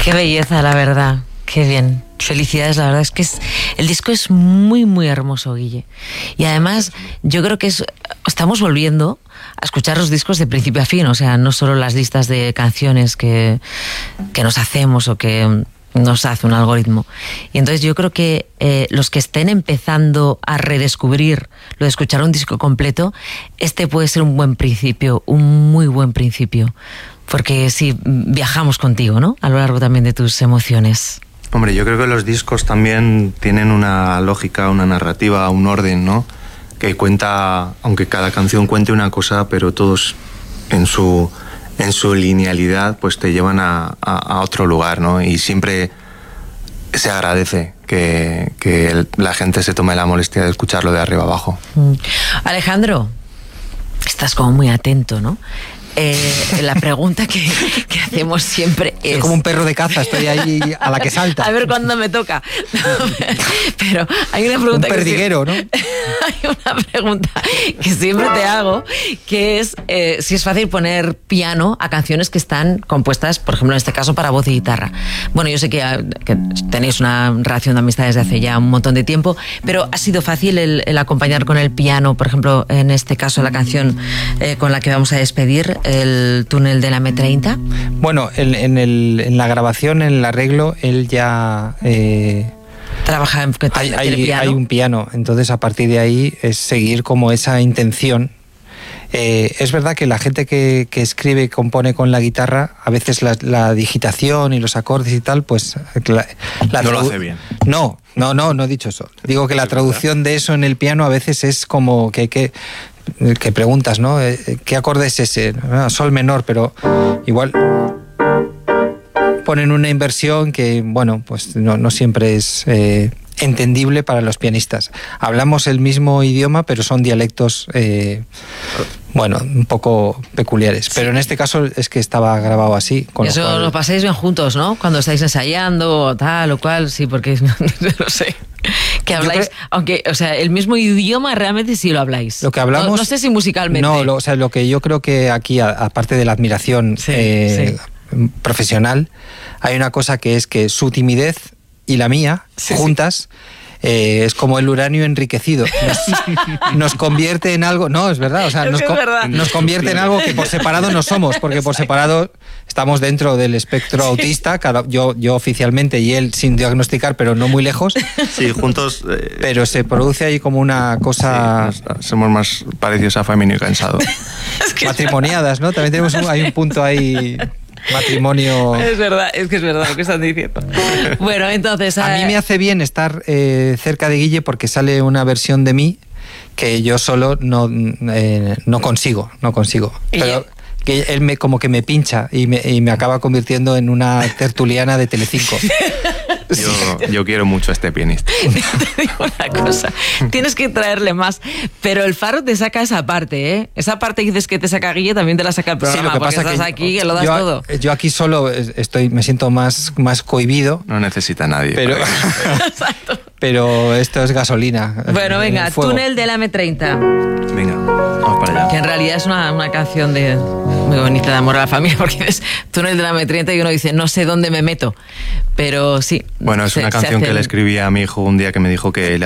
Qué belleza, la verdad. Qué bien. Felicidades, la verdad es que el disco es muy, muy hermoso, Guille. Y además, yo creo que estamos volviendo a escuchar los discos de principio a fin, o sea, no solo las listas de canciones que nos hacemos o que nos hace un algoritmo. Y entonces yo creo que los que estén empezando a redescubrir lo de escuchar un disco completo, este puede ser un buen principio, un muy buen principio. Porque sí, viajamos contigo, ¿no? A lo largo también de tus emociones. Hombre, yo creo que los discos también tienen una lógica, una narrativa, un orden, ¿no? Que cuenta, aunque cada canción cuente una cosa, pero todos en su linealidad pues te llevan a otro lugar, ¿no? Y siempre se agradece que la gente se tome la molestia de escucharlo de arriba abajo. Alejandro, estás como muy atento, ¿no? La pregunta que hacemos siempre es... Soy como un perro de caza, estoy ahí a la que salta. A ver cuándo me toca. Pero hay una pregunta... Un perdiguero, ¿no? Hay una pregunta que siempre te hago, que es si es fácil poner piano a canciones que están compuestas, por ejemplo, en este caso, para voz y guitarra. Bueno, yo sé que tenéis una relación de amistad desde hace ya un montón de tiempo, pero ¿ha sido fácil el acompañar con el piano, por ejemplo, en este caso, la canción con la que vamos a despedir, el túnel de la M30? Bueno, en la grabación, en el arreglo, él ya... trabaja en piano. Hay un piano, entonces a partir de ahí es seguir como esa intención. Es verdad que la gente que escribe y compone con la guitarra, a veces la digitación y los acordes y tal, pues... no lo hace bien. No he dicho eso. Digo que la traducción de eso en el piano a veces es como que preguntas, ¿no? ¿Qué acorde es ese? Sol menor, pero igual ponen una inversión que, bueno, pues no siempre es entendible para los pianistas. Hablamos el mismo idioma, pero son dialectos, bueno, un poco peculiares. Pero en este caso es que estaba grabado así. Con eso lo cual... lo pasáis bien juntos, ¿no? Cuando estáis ensayando, tal o cual, sí, porque no sé. Que habláis, aunque, o sea, el mismo idioma realmente sí lo habláis. Lo que hablamos... No sé si musicalmente. No, o sea, lo que yo creo que aquí, aparte de la admiración profesional, hay una cosa que es que su timidez y la mía, juntas... es como el uranio enriquecido. Nos convierte en algo... No, es verdad. O sea, nos convierte en algo que por separado no somos, porque por separado estamos dentro del espectro autista, yo oficialmente y él sin diagnosticar, pero no muy lejos. Sí, juntos... pero se produce ahí como una cosa... Sí, somos más parecidos a Femenino y Cansado. Matrimoniadas, ¿no? También hay un punto ahí... Matrimonio... Es verdad lo que están diciendo. Bueno, entonces... A mí me hace bien estar cerca de Guille porque sale una versión de mí que yo solo no consigo. Pero que él como que me pincha y me acaba convirtiendo en una tertuliana de Telecinco. Yo quiero mucho a este pianista. Te digo una cosa, tienes que traerle más, pero el Faro te saca esa parte, ¿eh? Esa parte que dices que te saca Guille también te la saca el programa, sí, lo que porque pasa estás aquí, que lo das todo. Yo aquí solo me siento más cohibido. No necesita nadie. Pero, exacto. Pero esto es gasolina. Bueno, venga, Túnel de la M30. Venga, vamos para allá. Que en realidad es una canción muy bonita de amor a la familia, porque es Túnel de la M30 y uno dice, no sé dónde me meto, pero sí. Bueno, es una canción que le escribí a mi hijo un día que me dijo que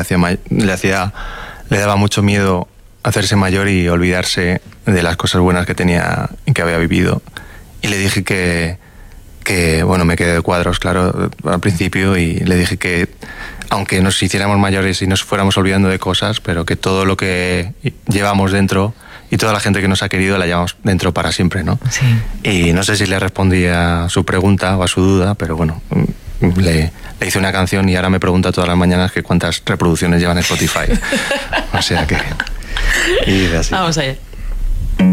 le daba mucho miedo hacerse mayor y olvidarse de las cosas buenas que tenía y que había vivido. Y le dije que bueno, me quedé de cuadros, claro, al principio, y le dije que aunque nos hiciéramos mayores y nos fuéramos olvidando de cosas, pero que todo lo que llevamos dentro y toda la gente que nos ha querido la llevamos dentro para siempre, ¿no? Sí. Y no sé si le respondí a su pregunta o a su duda, pero bueno, le hice una canción y ahora me pregunta todas las mañanas que cuántas reproducciones llevan en Spotify. O sea que... Y así. Vamos allá.